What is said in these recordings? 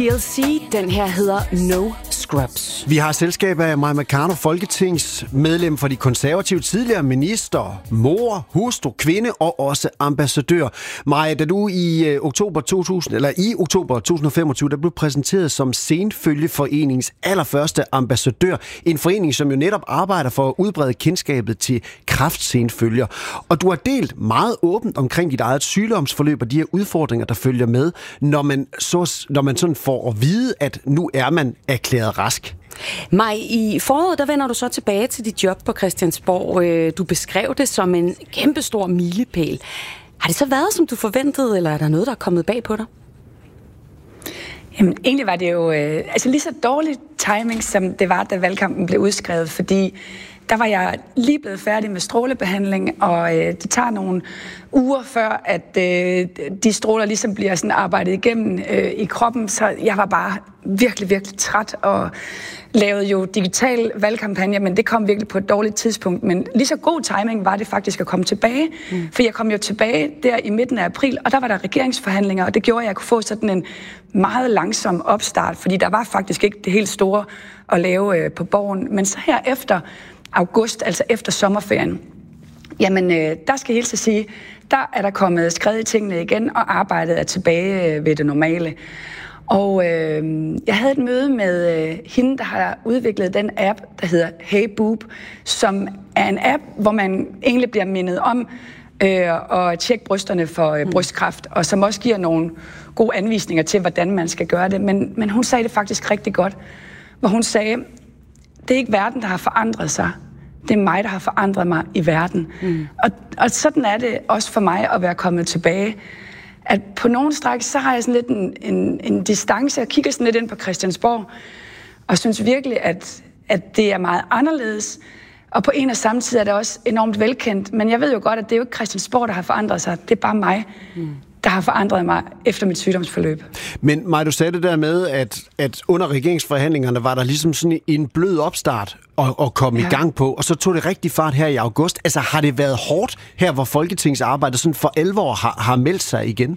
TLC, den her hedder No Scrubs. Vi har selskab af Mai Mercado, folketingsmedlem for de konservative, tidligere minister, mor, hustru, kvinde og også ambassadør. Mai, da du i oktober 2025, der blev præsenteret som Senfølgeforeningens allerførste ambassadør, en forening, som jo netop arbejder for at udbrede kendskabet til kræftsenfølger. Og du har delt meget åbent omkring dit eget sygdomsforløb og de her udfordringer, der følger med, når man sådan får at vide, at nu er man erklæret rask. Maj, i foråret, der vender du så tilbage til dit job på Christiansborg. Du beskrev det som en kæmpestor milepæl. Har det så været, som du forventede, eller er der noget, der er kommet bag på dig? Jamen, egentlig var det jo lige så dårlig timing, som det var, da valgkampen blev udskrevet, fordi der var jeg lige blevet færdig med strålebehandling, og det tager nogle uger før, at de stråler ligesom bliver sådan arbejdet igennem i kroppen, så jeg var bare virkelig, virkelig træt og lavede jo digital valgkampagne, men det kom virkelig på et dårligt tidspunkt. Men lige så god timing var det faktisk at komme tilbage, for jeg kom jo tilbage der i midten af april, og der var der regeringsforhandlinger, og det gjorde, at jeg kunne få sådan en meget langsom opstart, fordi der var faktisk ikke det helt store at lave på Borgen. Men så her efter august, altså efter sommerferien, jamen der skal jeg helt så sige, der er der kommet skred i tingene igen, og arbejdet er tilbage ved det normale. Og jeg havde et møde med hende, der har udviklet den app, der hedder Hey Boob, som er en app, hvor man egentlig bliver mindet om at tjekke brysterne for brystkræft, og som også giver nogle gode anvisninger til, hvordan man skal gøre det. Men hun sagde det faktisk rigtig godt, hvor hun sagde, det er ikke verden, der har forandret sig. Det er mig, der har forandret mig i verden. Og sådan er det også for mig at være kommet tilbage. At på nogle stræk, så har jeg sådan lidt en distance. Jeg kigger sådan lidt ind på Christiansborg, og synes virkelig, at det er meget anderledes. Og på en og samme tid er det også enormt velkendt. Men jeg ved jo godt, at det er jo ikke Christiansborg, der har forandret sig. Det er bare mig, der har forandret mig efter mit sygdomsforløb. Men Mai, du sagde det der med, at under regeringsforhandlingerne var der ligesom sådan en blød opstart at komme i gang på, og så tog det rigtig fart her i august. Altså har det været hårdt her, hvor folketingsarbejdet sådan for alvor har meldt sig igen?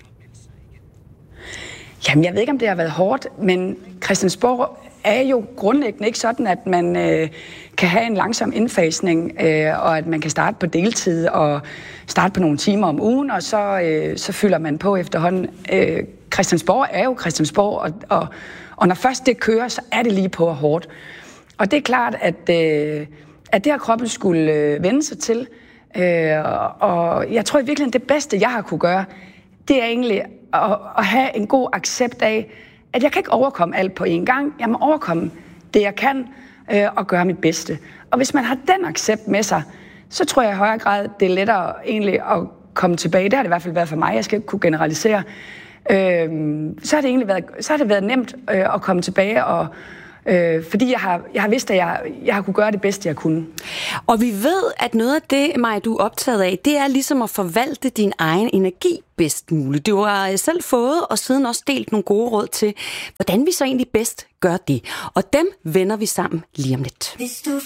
Jamen, jeg ved ikke, om det har været hårdt, men Christiansborg er jo grundlæggende ikke sådan, at man kan have en langsom indfasning, og at man kan starte på deltid og starte på nogle timer om ugen, og så fylder man på efterhånden. Christiansborg er jo Christiansborg, og når først det kører, så er det lige på og hårdt. Og det er klart, at det har kroppen skulle vende sig til, og jeg tror i virkeligheden, det bedste, jeg har kunne gøre, det er egentlig at have en god accept af, at jeg kan ikke overkomme alt på én gang. Jeg må overkomme det, jeg kan, og gøre mit bedste. Og hvis man har den accept med sig, så tror jeg i højere grad, det er lettere egentlig at komme tilbage. Det har det i hvert fald været for mig. Jeg skal ikke kunne generalisere. Så har det været nemt at komme tilbage, og fordi jeg har vidst, at jeg har kunne gøre det bedste, jeg kunne. Og vi ved, at noget af det, Maj, du er optaget af, det er ligesom at forvalte din egen energi bedst muligt. Du har selv fået og siden også delt nogle gode råd til, hvordan vi så egentlig bedst gør det. Og dem vender vi sammen lige om lidt.